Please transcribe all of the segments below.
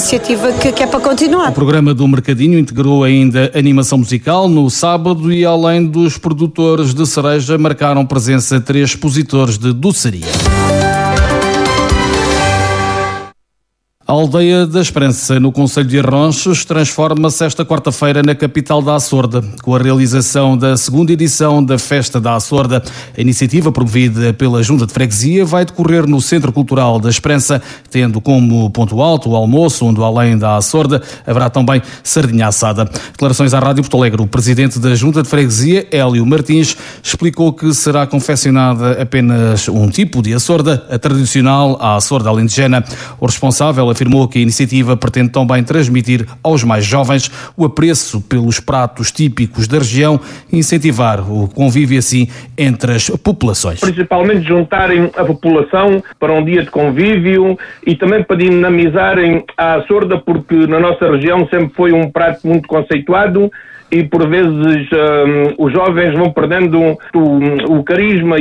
iniciativa que é para continuar. O programa do Mercadinho integrou ainda animação musical no sábado e, além dos produtores de cereja, marcaram presença 3 expositores de doçaria. A Aldeia da Esperança, no concelho de Arronches, transforma-se esta quarta-feira na capital da Açorda, com a realização da 2ª edição da Festa da Açorda. A iniciativa, promovida pela Junta de Freguesia, vai decorrer no Centro Cultural da Esperança, tendo como ponto alto o almoço, onde, além da Açorda, haverá também sardinha assada. Declarações à Rádio Porto Alegre. O presidente da Junta de Freguesia, Hélio Martins, explicou que será confeccionada apenas um tipo de açorda, a tradicional, a açorda alentejana. O responsável afirmou que a iniciativa pretende também transmitir aos mais jovens o apreço pelos pratos típicos da região e incentivar o convívio assim entre as populações. Principalmente juntarem a população para um dia de convívio e também para dinamizarem a açorda, porque na nossa região sempre foi um prato muito conceituado e por vezes os jovens vão perdendo o carisma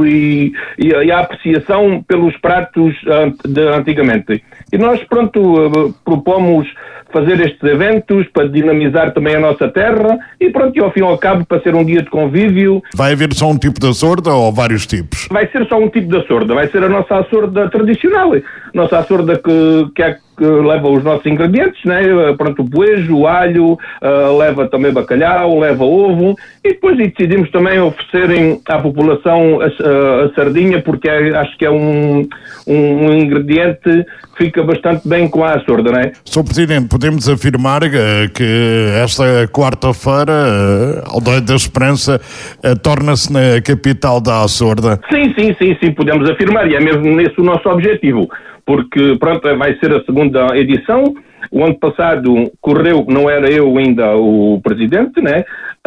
e a apreciação pelos pratos de antigamente. E nós, propomos fazer estes eventos para dinamizar também a nossa terra e ao fim e ao cabo para ser um dia de convívio. Vai haver só um tipo de açorda ou vários tipos? Vai ser só um tipo de açorda, vai ser a nossa açorda tradicional, nossa açorda que leva os nossos ingredientes, né? O poejo, o alho, leva também bacalhau, leva ovo e depois decidimos também oferecerem à população a sardinha, porque acho que é um ingrediente que fica bastante bem com a açorda, não é? Sr. Presidente, podemos afirmar que esta quarta-feira a Aldeia da Esperança torna-se na capital da açorda? Sim, podemos afirmar, e é mesmo nesse o nosso objetivo, porque vai ser a 2ª edição. O ano passado correu, não era eu ainda o presidente, né?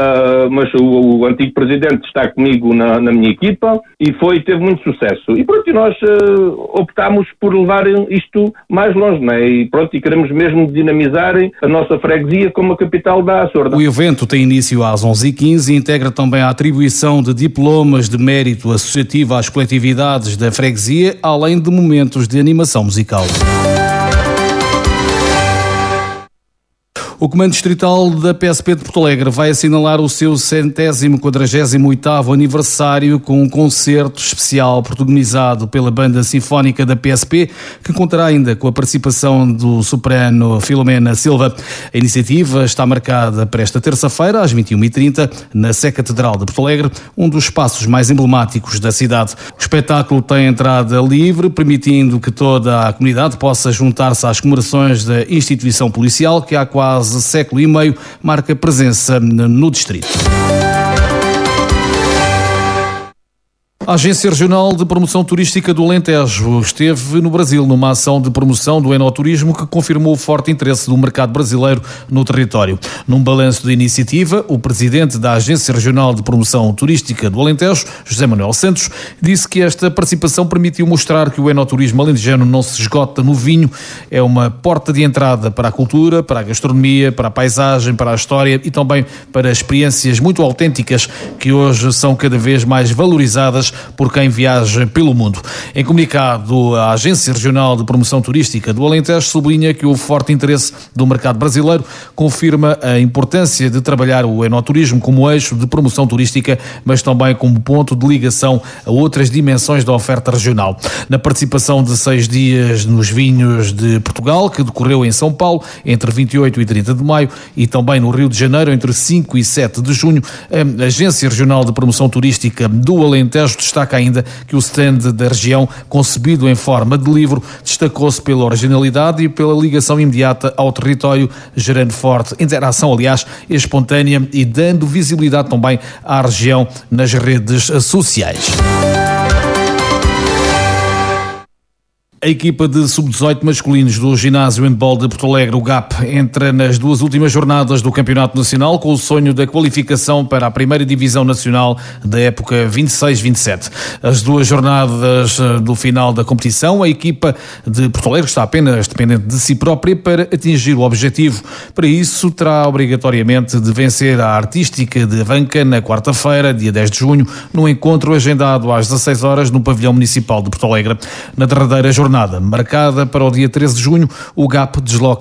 Mas o antigo presidente está comigo na minha equipa e teve muito sucesso. E nós optámos por levar isto mais longe, né? E queremos mesmo dinamizar a nossa freguesia como a capital da Açorda. O evento tem início às 11h15 e integra também a atribuição de diplomas de mérito associativo às coletividades da freguesia, além de momentos de animação musical. O Comando Distrital da PSP de Porto Alegre vai assinalar o seu 148º aniversário com um concerto especial protagonizado pela Banda Sinfónica da PSP, que contará ainda com a participação do soprano Filomena Silva. A iniciativa está marcada para esta terça-feira, às 21h30, na Sé Catedral de Porto Alegre, um dos espaços mais emblemáticos da cidade. O espetáculo tem entrada livre, permitindo que toda a comunidade possa juntar-se às comemorações da instituição policial, que há quase século e meio marca presença no distrito. A Agência Regional de Promoção Turística do Alentejo esteve no Brasil numa ação de promoção do enoturismo que confirmou o forte interesse do mercado brasileiro no território. Num balanço da iniciativa, o presidente da Agência Regional de Promoção Turística do Alentejo, José Manuel Santos, disse que esta participação permitiu mostrar que o enoturismo alentejano não se esgota no vinho, é uma porta de entrada para a cultura, para a gastronomia, para a paisagem, para a história e também para experiências muito autênticas que hoje são cada vez mais valorizadas por quem viaja pelo mundo. Em comunicado, a Agência Regional de Promoção Turística do Alentejo sublinha que o forte interesse do mercado brasileiro confirma a importância de trabalhar o enoturismo como eixo de promoção turística, mas também como ponto de ligação a outras dimensões da oferta regional. Na participação de 6 dias nos vinhos de Portugal, que decorreu em São Paulo entre 28 e 30 de maio, e também no Rio de Janeiro entre 5 e 7 de junho, a Agência Regional de Promoção Turística do Alentejo destaca ainda que o stand da região, concebido em forma de livro, destacou-se pela originalidade e pela ligação imediata ao território, gerando forte interação, aliás, espontânea e dando visibilidade também à região nas redes sociais. A equipa de sub-18 masculinos do Ginásio Handball de Porto Alegre, o GAP, entra nas 2 últimas jornadas do Campeonato Nacional com o sonho da qualificação para a primeira Divisão Nacional da época 26-27. As 2 jornadas do final da competição, a equipa de Porto Alegre está apenas dependente de si própria para atingir o objetivo. Para isso, terá obrigatoriamente de vencer a Artística de Avanca na quarta-feira, dia 10 de junho, num encontro agendado às 16 horas no Pavilhão Municipal de Porto Alegre. Na derradeira jornada, marcada para o dia 13 de junho, o GAP desloca